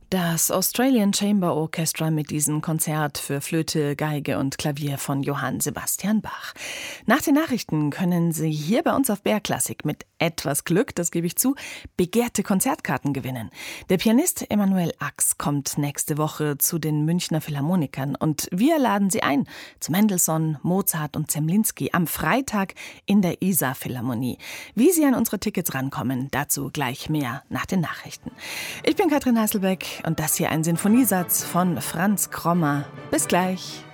Das Australian Chamber Orchestra mit diesem Konzert für Flöte, Geige und Klavier von Johann Sebastian Bach. Nach den Nachrichten können Sie hier bei uns auf BR Classic mit etwas Glück, das gebe ich zu, begehrte Konzertkarten gewinnen. Der Pianist Emanuel Ax kommt nächste Woche zu den Münchner Philharmonikern und wir laden Sie ein zu Mendelssohn, Mozart und Zemlinsky am Freitag in der Isar-Philharmonie. Wie Sie an unsere Tickets rankommen, dazu gleich mehr nach den Nachrichten. Ich bin Katrin Hasselbeck und das hier ein Sinfoniesatz von Franz Krommer. Bis gleich.